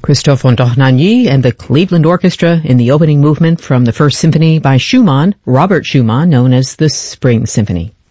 Christophe von Dohnanyi and the Cleveland Orchestra in the opening movement from the First Symphony by Schumann, Robert Schumann, known as the Spring Symphony.